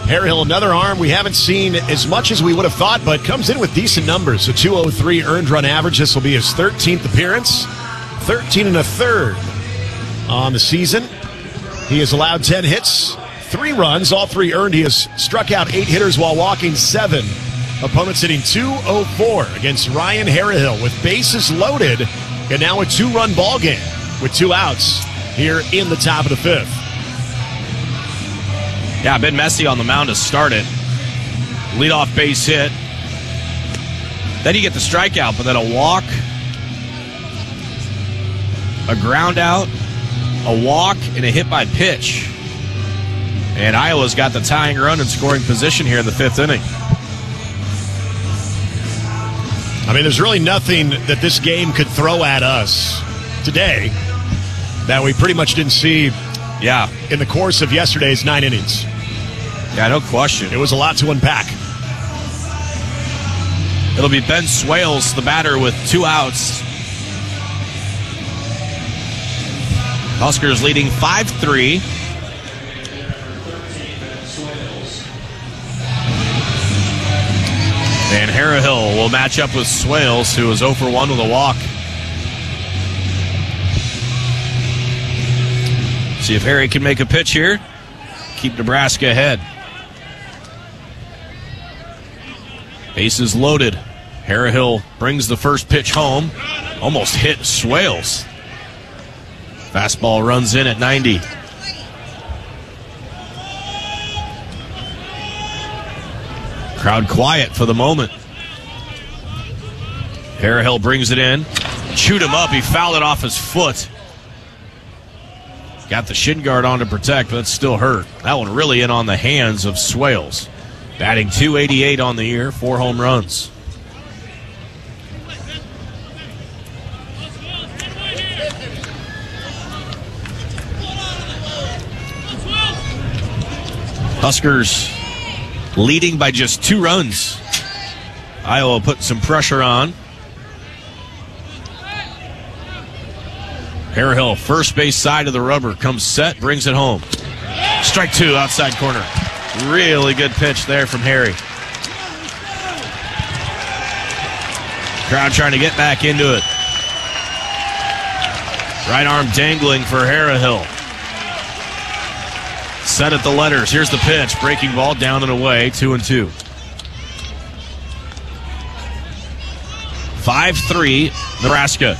Harehill, another arm we haven't seen as much as we would have thought, but comes in with decent numbers. A 203 earned run average. This will be his 13th appearance. 13 and a third on the season. He has allowed 10 hits, 3 runs, all 3 earned. He has struck out 8 hitters while walking 7. Opponents hitting 204 against Ryan Harehill with bases loaded, and now a 2-run ball game with 2 outs here in the top of the 5th. Yeah, been messy on the mound to start it. Leadoff base hit. Then you get the strikeout, but then a walk, a ground out, a walk, and a hit by pitch. And Iowa's got the tying run and scoring position here in the 5th inning. I mean, there's really nothing that this game could throw at us today that we pretty much didn't see in the course of yesterday's 9 innings. Yeah, no question. It was a lot to unpack. It'll be Ben Swales, the batter, with 2 outs. Huskers leading 5-3. And Harehill will match up with Swales, who is 0 for 1 with a walk. See if Harry can make a pitch here. Keep Nebraska ahead. Bases loaded. Harehill brings the first pitch home. Almost hit Swales. Fastball runs in at 90. Crowd quiet for the moment. Harehill brings it in. Chewed him up. He fouled it off his foot. Got the shin guard on to protect, but it still hurt. That one really in on the hands of Swales. Batting .288 on the year, 4 home runs. Huskers leading by just 2 runs. Iowa putting some pressure on. Harehill, first base side of the rubber, comes set, brings it home. Strike 2, outside corner. Really good pitch there from Harry. Crowd trying to get back into it. Right arm dangling for Harehill. Set at the letters. Here's the pitch. Breaking ball down and away. 2-2. 5-3, Nebraska.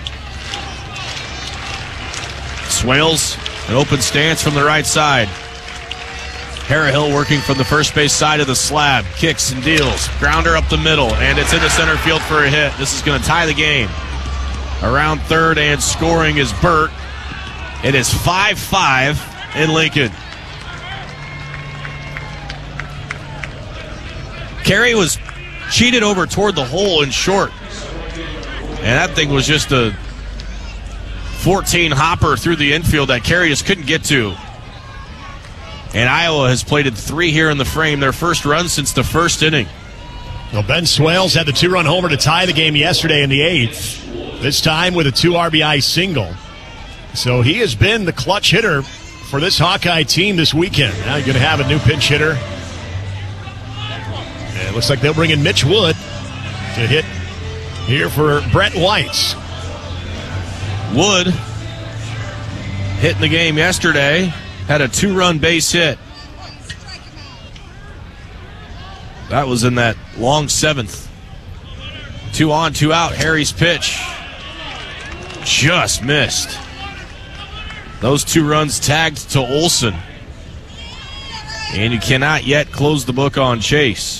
Swales, an open stance from the right side. Harehill working from the first base side of the slab. Kicks and deals. Grounder up the middle, and it's into center field for a hit. This is going to tie the game. Around third and scoring is Burt. It is 5-5 in Lincoln. Carey was cheated over toward the hole in short. And that thing was just a 14 hopper through the infield that Carey just couldn't get to. And Iowa has plated 3 here in the frame, their first run since the first inning. Well, Ben Swales had the 2-run homer to tie the game yesterday in the 8th. This time with a 2 RBI single. So he has been the clutch hitter for this Hawkeye team this weekend. Now you're going to have a new pinch hitter. And it looks like they'll bring in Mitch Wood to hit here for Brett White. Wood hitting the game yesterday. Had a 2-run base hit. That was in that long 7th. 2 on, 2 out. Harry's pitch just missed. Those 2 runs tagged to Olsen. And you cannot yet close the book on Chase.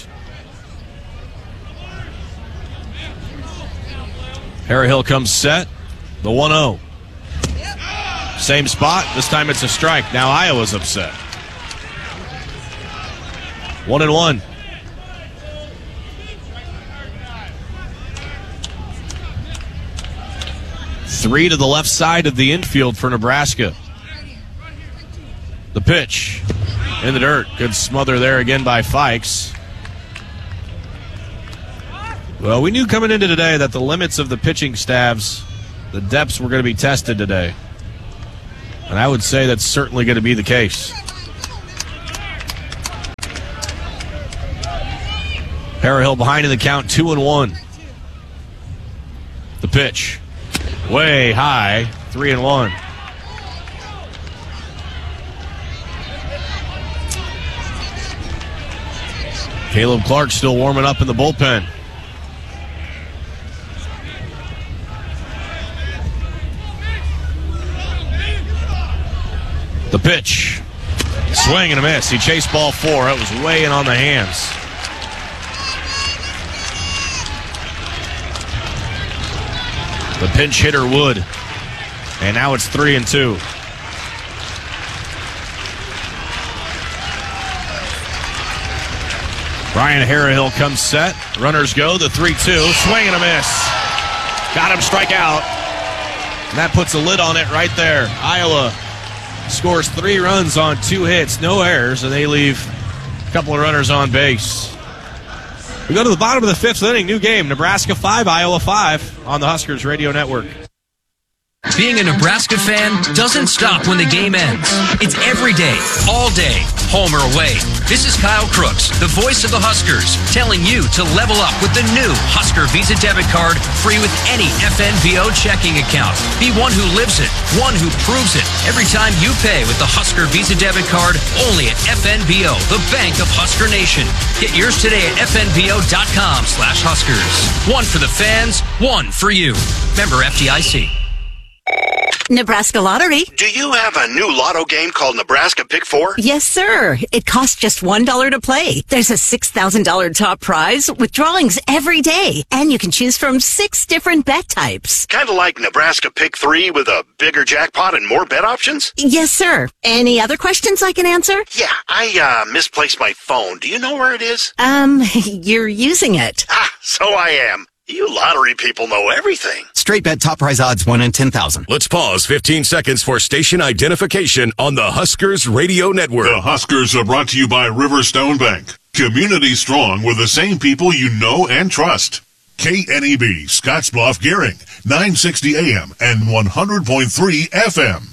Harehill comes set. The 1-0. Same spot. This time it's a strike. Now Iowa's upset. 1-1. Three to the left side of the infield for Nebraska. The pitch in the dirt. Good smother there again by Fikes. Well, we knew coming into today that the limits of the pitching staffs, the depths were going to be tested today. And I would say that's certainly going to be the case. Harehill behind in the count, 2-1. The pitch. Way high, 3-1. Caleb Clark still warming up in the bullpen. The pitch. Swing and a miss. He chased ball 4. It was way in on the hands. The pinch hitter Wood. And now it's 3-2. Brian Harehill comes set. Runners go. The 3-2. Swing and a miss. Got him, strike out. And that puts a lid on it right there. Iowa scores 3 runs on 2 hits, no errors, and they leave a couple of runners on base. We go to the bottom of the 5th inning. New game. Nebraska 5, Iowa 5 on the Huskers Radio Network. Being a Nebraska fan doesn't stop when the game ends. It's every day, all day, home or away. This is Kyle Crooks, the voice of the Huskers, telling you to level up with the new Husker Visa debit card, free with any FNBO checking account. Be one who lives it, one who proves it. Every time you pay with the Husker Visa debit card, only at FNBO, the bank of Husker Nation. Get yours today at FNBO.com/Huskers. One for the fans, one for you. Member FDIC. Nebraska Lottery. Do you have a new lotto game called Nebraska Pick 4? Yes, sir. It costs just $1 to play. There's a $6,000 top prize with drawings every day, and you can choose from 6 different bet types. Kind of like Nebraska Pick 3 with a bigger jackpot and more bet options? Yes, sir. Any other questions I can answer? Yeah, I misplaced my phone. Do you know where it is? You're using it. So I am. You lottery people know everything. Straight bet top prize odds 1 in 10,000. Let's pause 15 seconds for station identification on the Huskers Radio Network. The Huskers are brought to you by Riverstone Bank. Community strong with the same people you know and trust. KNEB, Scottsbluff, Gearing, 960 AM and 100.3 FM.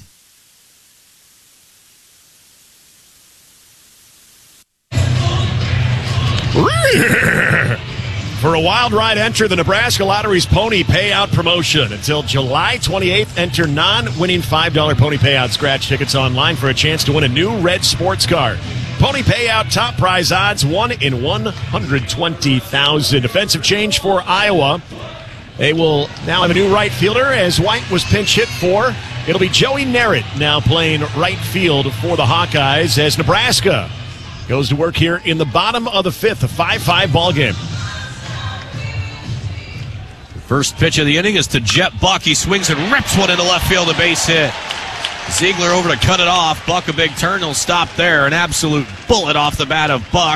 For a wild ride, enter the Nebraska Lottery's Pony Payout promotion. Until July 28th, enter non-winning $5 Pony Payout scratch tickets online for a chance to win a new red sports car. Pony Payout top prize odds 1 in 120,000. Defensive change for Iowa. They will now have a new right fielder as White was pinch hit for. It'll be Joey Narrett now playing right field for the Hawkeyes as Nebraska goes to work here in the bottom of the 5th, a 5-5 ball game. First pitch of the inning is to Jet Buck. He swings and rips one into left field, a base hit. Ziegler over to cut it off. Buck a big turn. He'll stop there. An absolute bullet off the bat of Buck.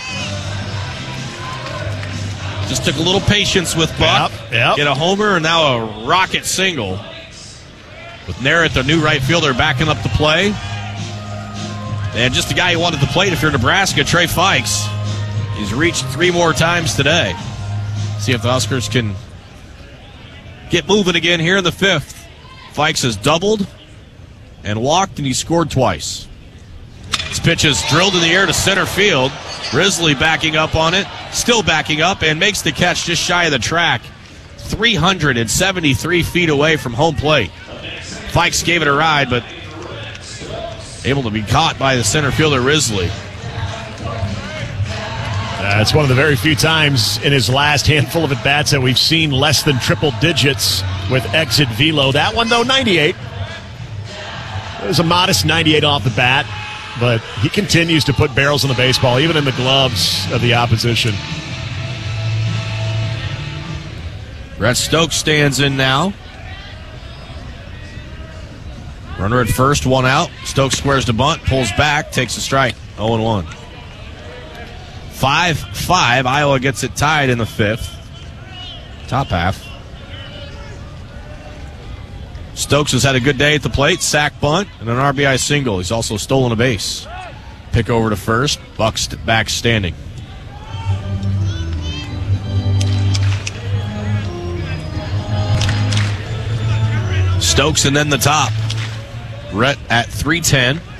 Just took a little patience with Buck. Yep. Get a homer and now a rocket single. With Narrett, the new right fielder, backing up the play. And just the guy who wanted the plate if you're Nebraska, Trey Fikes. He's reached 3 more times today. See if the Huskers can get moving again here in the 5th. Fikes has doubled and walked, and he scored twice. This pitch is drilled in the air to center field. Risley backing up on it, still backing up, and makes the catch just shy of the track. 373 feet away from home plate. Fikes gave it a ride, but able to be caught by the center fielder Risley. It's one of the very few times in his last handful of at-bats that we've seen less than triple digits with exit velo. That one, though, 98. It was a modest 98 off the bat, but he continues to put barrels on the baseball, even in the gloves of the opposition. Brett Stokes stands in now. Runner at first, 1 out. Stokes squares to bunt, pulls back, takes a strike. 0-1. 5-5. Iowa gets it tied in the 5th. Top half. Stokes has had a good day at the plate. Sack bunt and an RBI single. He's also stolen a base. Pick over to first. Buck's back standing. Stokes and then the top. Rhett at 310.